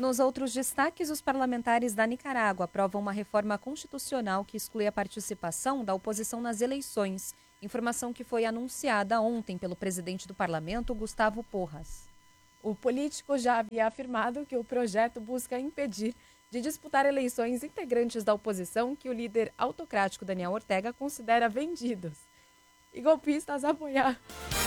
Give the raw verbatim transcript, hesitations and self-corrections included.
Nos outros destaques, os parlamentares da Nicarágua aprovam uma reforma constitucional que exclui a participação da oposição nas eleições. Informação que foi anunciada ontem pelo presidente do parlamento, Gustavo Porras. O político já havia afirmado que o projeto busca impedir de disputar eleições integrantes da oposição que o líder autocrático Daniel Ortega considera vendidos e golpistas apoiar.